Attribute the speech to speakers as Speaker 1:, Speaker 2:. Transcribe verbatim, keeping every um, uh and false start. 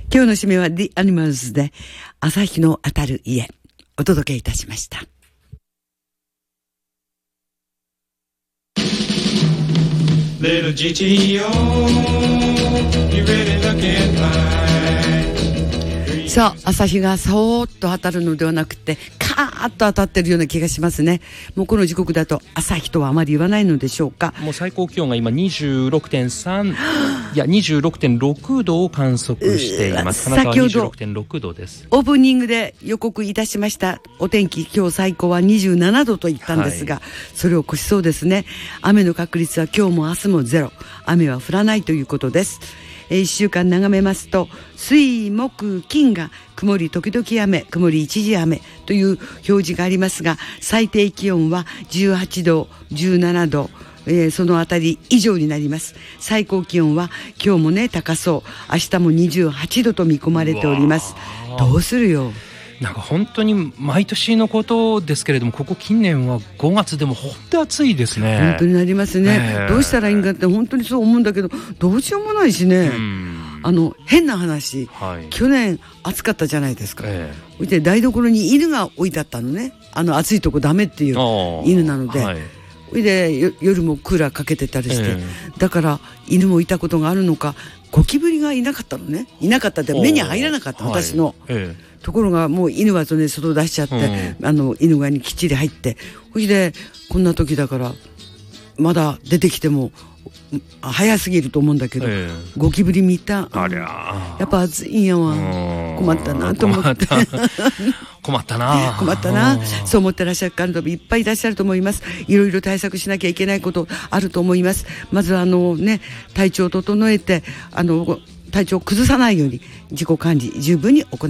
Speaker 1: 今日の締めは The Animals で朝日の当たる家お届けいたしました。
Speaker 2: Little ジーティーオー You really looking fine。
Speaker 1: さあ、朝日がそーっと当たるのではなくてカーッと当たってるような気がしますね。もうこの時刻だと朝日とはあまり言わないのでしょうか。
Speaker 3: もう最高気温が今 にじゅうろくてんさん いや にじゅうろくてんろく 度を観測しています。金沢 にじゅうろくてんろく 度です。
Speaker 1: オープニングで予告いたしましたお天気、今日最高はにじゅうななどと言ったんですが、はい、それを越しそうですね。雨の確率は今日も明日もゼロ、雨は降らないということです。いっしゅうかん眺めますと水木金が曇り時々雨、曇り一時雨という表示がありますが、最低気温はじゅうはちどじゅうななど、えー、そのあたり以上になります。最高気温は今日もね高そう、明日もにじゅうはちどと見込まれております。どうするよ。
Speaker 3: なんか本当に毎年のことですけれども、ここ近年はごがつでも本当暑いですね。
Speaker 1: 本当になりますね、えー、どうしたらいいんかって本当にそう思うんだけど、どうしようもないしね。あの変な話、はい、去年暑かったじゃないですか、えー、で台所に犬が置いてあったのね。あの暑いとこダメっていう犬なので、はい、で夜もクーラーかけてたりして、えー、だから犬もいたことがあるのかゴキブリがいなかったのね。いなかったって目に入らなかった、私の、はい、えーところがもう犬はとね外出しちゃって、うん、あの犬小屋にきっちり入って、それでこんな時だからまだ出てきても早すぎると思うんだけど、えー、ゴキブリ見た、
Speaker 3: ありゃ
Speaker 1: やっぱ暑いんやわ。困ったなと思って
Speaker 3: 困ったな
Speaker 1: 困ったなそう思ってらっしゃる方もいっぱいいらっしゃると思います。いろいろ対策しなきゃいけないことあると思います。まずあのね体調を整えて、あの体調を崩さないように自己管理十分に行